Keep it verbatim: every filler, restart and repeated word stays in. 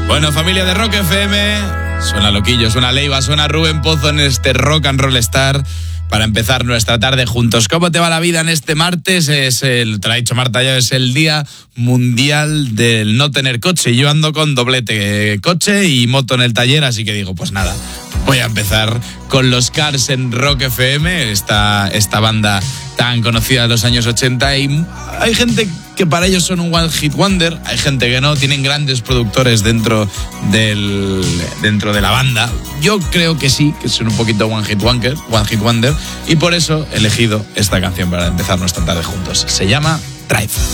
Bueno, familia de Rock F M, suena Loquillo, suena Leiva, suena Rubén Pozo en este Rock and Roll Star para empezar nuestra tarde juntos. ¿Cómo te va la vida en este martes? Es el, te lo ha dicho Marta ya, es el Día Mundial del No Tener Coche. Yo ando con doblete, coche y moto en el taller, así que digo, pues nada, voy a empezar con los Cars en Rock F M, esta, esta banda tan conocida de los años ochenta, y hay gente que para ellos son un one hit wonder, hay gente que no, tienen grandes productores dentro del dentro de la banda. Yo creo que sí, que son un poquito one hit wonder, one hit wonder, y por eso he elegido esta canción para empezar nuestra tarde juntos. Se llama Drive.